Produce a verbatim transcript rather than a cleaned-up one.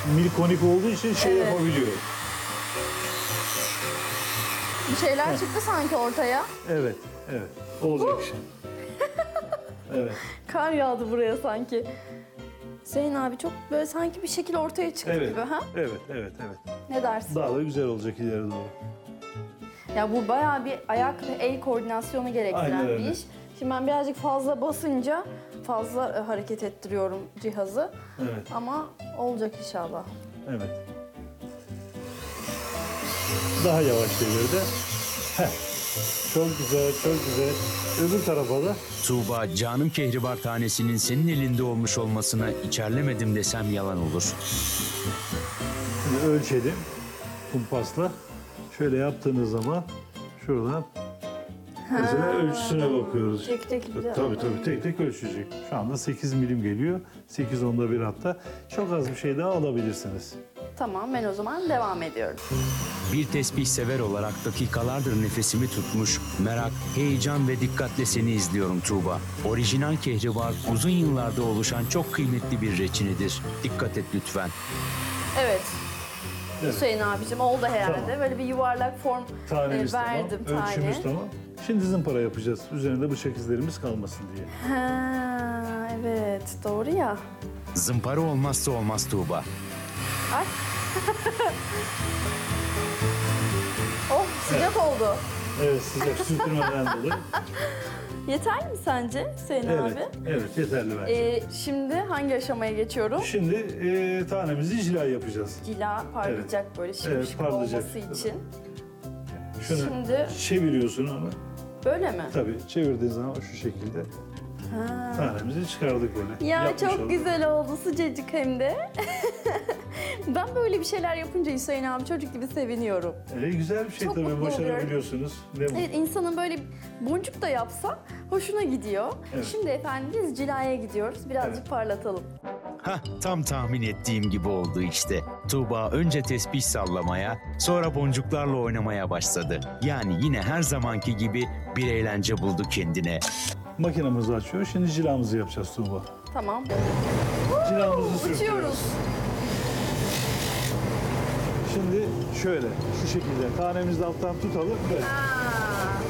milkonik olduğu için şey Evet. yapabiliyor. Bir şeyler çıktı sanki ortaya. Evet, evet. Olacak bir şey. Evet. Kar yağdı buraya sanki. Hüseyin abi çok böyle sanki bir şekil ortaya çıktı Evet. gibi ha? Evet, evet, evet. Ne dersin? Daha da güzel olacak ileri doğru. Ya bu bayağı bir ayak ve el koordinasyonu gerektiren Aynen bir öyle. iş. Şimdi ben birazcık fazla basınca fazla e, hareket ettiriyorum cihazı. Evet, Ama olacak inşallah. evet. Daha yavaş çevir de. Heh. Çok güzel, çok güzel. Öbür tarafa da. Tuğba, canım kehribar tanesinin senin elinde olmuş olmasına içerlemedim desem yalan olur. Şimdi ölçelim. Kumpasla. Şöyle yaptığınız zaman şuradan mesela ölçüsüne bakıyoruz. Tek tek bir de- Tabii tabii tek tek ölçecek. Şu anda sekiz milim geliyor. sekiz onda bir hatta. Çok az bir şey daha alabilirsiniz. Tamam, ben o zaman devam ediyorum. Bir tesbih sever olarak dakikalardır nefesimi tutmuş, merak, heyecan ve dikkatle seni izliyorum Tuğba. Orijinal kehribar uzun yıllarda oluşan çok kıymetli bir reçinedir. Dikkat et lütfen. Evet. Evet. Hüseyin abicim oldu herhalde. Tamam. Böyle bir yuvarlak form Tanemiz e, verdim tamam, tane. ölçümüz tamam. Şimdi zımpara yapacağız. Üzerinde bıçak izlerimiz kalmasın diye. Ha, evet doğru ya. Zımpara olmazsa olmaz Tuğba. Ay. Oh sıcak oldu. Evet sıcak sürtünmeden dolayı. Yeter mi sence Hüseyin Evet, abi? evet yeterli bence. Ee, şimdi hangi aşamaya geçiyorum? Şimdi e, tanemizi cila yapacağız. Cila parlayacak böyle şık Evet, şık parlayacak. olması için. Şunu Şimdi- çeviriyorsun onu. Böyle mi? Tabii çevirdiğin zaman şu şekilde Ha. tanemizi çıkardık böyle. Ya Yapmış çok olduk. güzel oldu sıcacık hem de. Ben böyle bir şeyler yapınca Hüseyin abi çocuk gibi seviniyorum. E, güzel bir şey Çok tabii mutlu başarabiliyorsunuz. Ne mutlu. Evet insanın böyle boncuk da yapsa hoşuna gidiyor. Evet. Şimdi efendim biz cilaya gidiyoruz. Birazcık Evet. parlatalım. Hah, tam tahmin ettiğim gibi oldu işte. Tuğba önce tesbih sallamaya, sonra boncuklarla oynamaya başladı. Yani yine her zamanki gibi bir eğlence buldu kendine. Makinamızı açıyor. Şimdi cilamızı yapacağız Tuğba. Tamam. Cilamızı sürtüyoruz. Uçuyoruz. Şimdi şöyle şu şekilde tanemizi alttan tutalım. Böyle. Ha,